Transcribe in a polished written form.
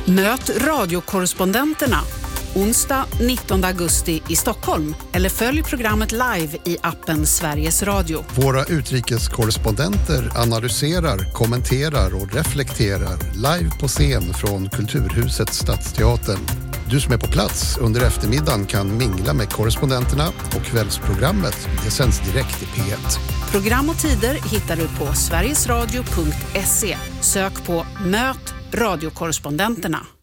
Möt radiokorrespondenterna onsdag 19 augusti i Stockholm eller följ programmet live i appen Sveriges Radio. Våra utrikeskorrespondenter analyserar, kommenterar och reflekterar live på scen från Kulturhuset Stadsteatern. Du som är på plats under eftermiddagen kan mingla med korrespondenterna och kvällsprogrammet det sänds direkt i P1. Program och tider hittar du på sverigesradio.se. Sök på Möt radiokorrespondenterna.